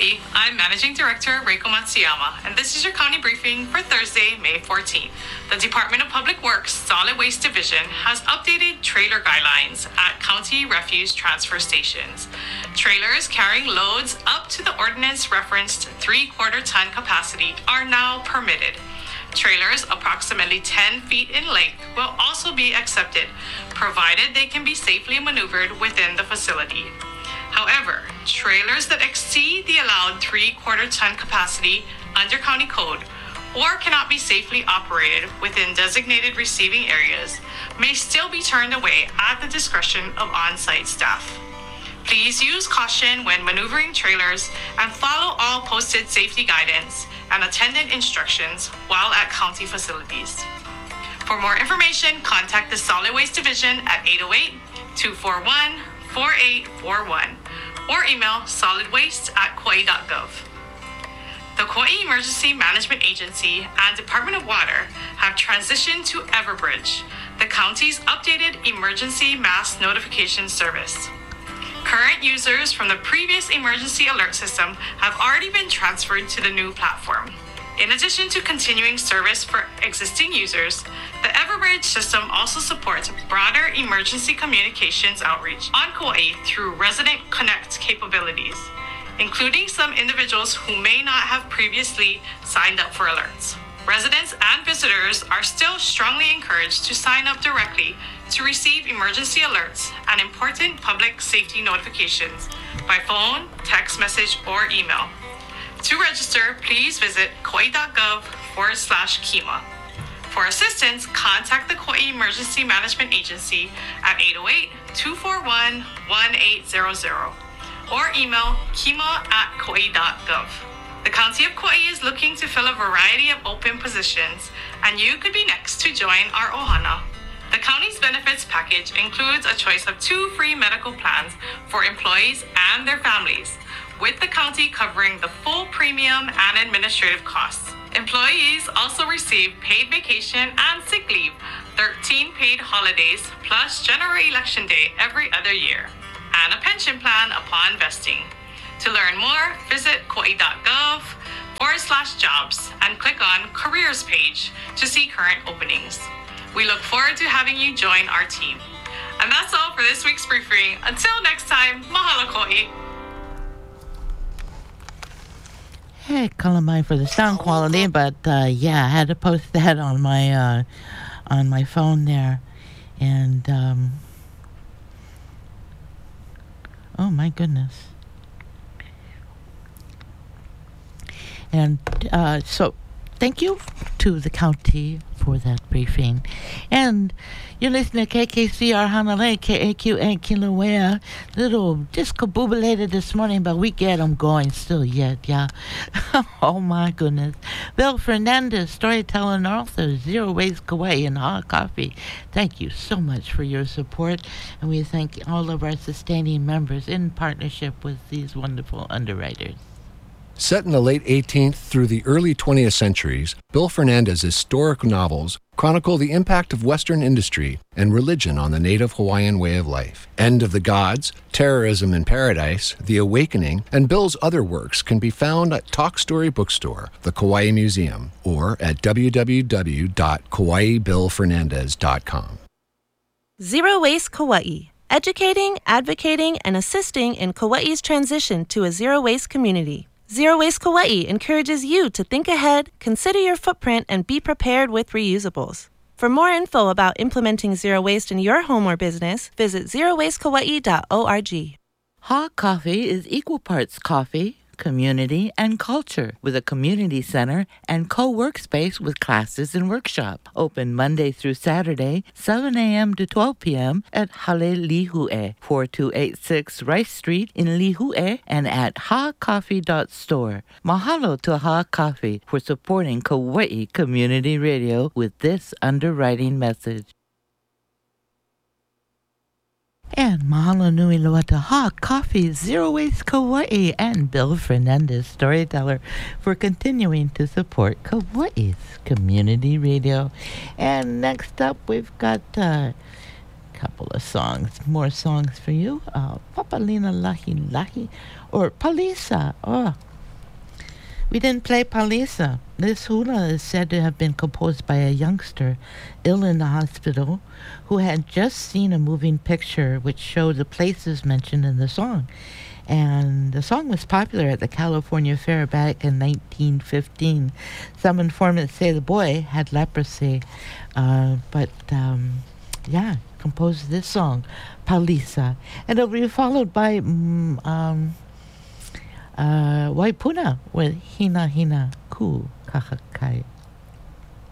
Kauai, I'm Managing Director Reiko Matsuyama, and this is your county briefing for Thursday, May 14th. The Department of Public Works Solid Waste Division has updated trailer guidelines at county refuse transfer stations. Trailers carrying loads up to the ordinance referenced 3/4 ton capacity are now permitted. Trailers approximately 10 feet in length will also be accepted, provided they can be safely maneuvered within the facility. However, trailers that exceed the allowed 3/4 ton capacity under county code or cannot be safely operated within designated receiving areas may still be turned away at the discretion of on-site staff. Please use caution when maneuvering trailers and follow all posted safety guidance and attendant instructions while at county facilities. For more information, contact the Solid Waste Division at 808-241-4841 or email solidwaste@kauai.gov. The Kauai Emergency Management Agency and Department of Water have transitioned to Everbridge, the county's updated emergency mass notification service. Current users from the previous emergency alert system have already been transferred to the new platform. In addition to continuing service for existing users, the Everbridge system also supports broader emergency communications outreach on Kauai through Resident Connect capabilities, including some individuals who may not have previously signed up for alerts. Residents and visitors are still strongly encouraged to sign up directly to receive emergency alerts and important public safety notifications by phone, text message, or email. To register, please visit kauai.gov/KEMA. For assistance, contact the Kauai Emergency Management Agency at 808-241-1800 or email kema@kauai.gov. The County of Kauai is looking to fill a variety of open positions, and you could be next to join our ohana. The county's benefits package includes a choice of 2 free medical plans for employees and their families, with the county covering the full premium and administrative costs. Employees also receive paid vacation and sick leave, 13 paid holidays, plus General Election Day every other year, and a pension plan upon vesting. To learn more, visit kauai.gov/jobs and click on Careers page to see current openings. We look forward to having you join our team. And that's all for this week's briefing. Until next time, mahalo Kauai. Hey, Kalamai for the sound quality, but yeah, I had to post that on my phone there, and oh my goodness, and so thank you to the county for that briefing. And you're listening to KKCR Hanalei, KAQN Kilauea. Little discombobulated this morning, but we get them going still yet, yeah. Oh my goodness. Bill Fernandez, storyteller and author, Zero Waste Kauai and Hot Coffee. Thank you so much for your support, and we thank all of our sustaining members in partnership with these wonderful underwriters. Set in the late 18th through the early 20th centuries, Bill Fernandez's historic novels chronicle the impact of Western industry and religion on the native Hawaiian way of life. End of the Gods, Terrorism in Paradise, The Awakening, and Bill's other works can be found at Talk Story Bookstore, the Kauai Museum, or at www.kawaibillfernandez.com. Zero Waste Kauai. Educating, advocating, and assisting in Kauai's transition to a zero-waste community. Zero Waste Kauai encourages you to think ahead, consider your footprint, and be prepared with reusables. For more info about implementing zero waste in your home or business, visit zerowastekauai.org. Hot Coffee is equal parts coffee, community, and culture, with a community center and co-workspace with classes and workshop. Open Monday through Saturday, 7 a.m. to 12 p.m. at Hale Lihue, 4286 Rice Street in Lihue, and at hacoffee.store. Mahalo to Ha Coffee for supporting Kauai Community Radio with this underwriting message. And mahalo nui loa to Ha Coffee, Zero Waste Kauai, and Bill Fernandez, storyteller, for continuing to support Kauai's community radio. And next up, we've got a couple of songs, more songs for you. Papalina Lahi Lahi, or Palisa. Oh, We didn't play Palisa. This hula is said to have been composed by a youngster ill in the hospital who had just seen a moving picture which showed the places mentioned in the song. And the song was popular at the California Fair back in 1915. Some informants say the boy had leprosy, composed this song, Palisa. And it'll be followed by Waipuna with Hina Hina Ku Kakakai.